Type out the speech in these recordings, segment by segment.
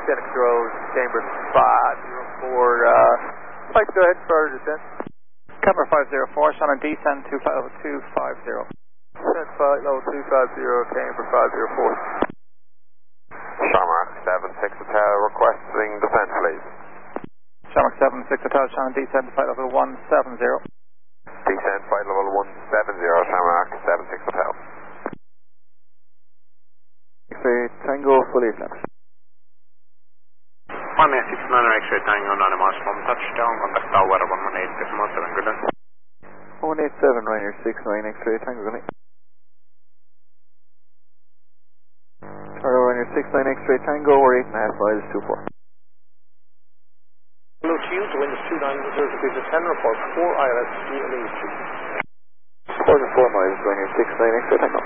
Dennis Rose, chamber 504, flight go ahead for descent. Camber 504, Shannon descend to flight level 250. Descent flight level 250, camber 504. Shamrock 76 Hotel requesting descent please. Shamrock 76 Hotel, Shannon descend to flight level 170. Descent flight level 170, Shamrock 76 Hotel. X-ray Tango, fully flaps. 169 X-ray Tango, anonymous from touchdown, contact tower 118.7, good night. 187, Ryanair 69 X-ray Tango, good night. Ryanair 69 X-ray Tango, we're 8.5 miles, 24. Hello to you, the wind is 290 degrees of 10, report 4 ILS in the street. Support 4 miles, Ryanair 69 X-ray Tango.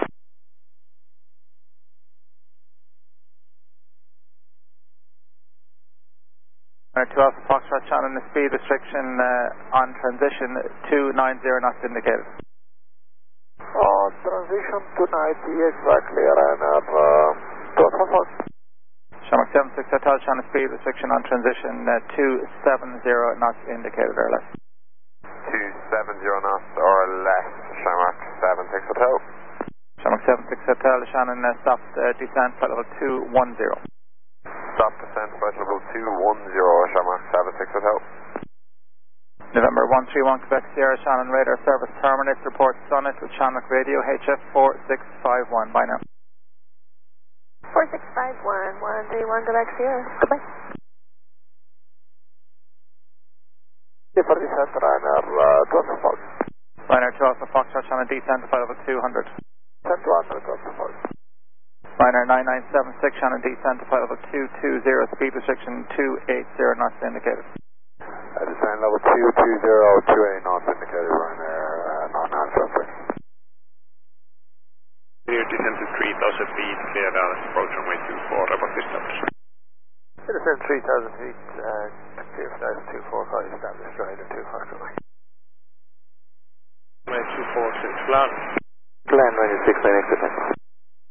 Ryanair 2 Alpha Foxtrot, Shannon, the speed restriction on transition 290 knots indicated. On transition 290 exactly, Ryanair 2 Alpha Fox. Shamrock 76 Hotel, Shannon, speed restriction on transition 270 knots indicated or less. 270 knots or less, Shamrock 76 Hotel. Shamrock 76 Hotel, Shannon, stop descent flight level 210. Stop descent flight level 210, Shamrock 76 Hotel. November 131 Quebec Sierra, Shannon, radar service terminates, report Summit with Shamrock radio HF 4651, bye now. 4651, 131 Quebec Sierra, goodbye. For descent, Ryanair 2 Alpha Fox. Ryanair 2 Alpha Foxtrot, Shannon, descent to flight level 200. Descent to Ryanair 2 Alpha Fox. Ryanair 9976, Shannon, descent to flight level 220, speed restriction 280 knots indicated. Descent level 220, 28 knots indicated, Ryanair, non-answer. Clear descent to 3000 feet, clear Dallas, approach runway 24, report established. Descent 3000 feet, clear for Dallas 245, established rider 250. Runway 246, Glen. Glen, Ryanair 69 X-ray Tango.